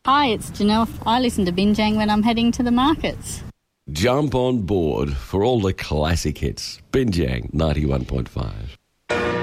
Hi, it's Janelle. I listen to Binjang when I'm heading to the markets. Jump on board for all the classic hits. Binjang 91.5.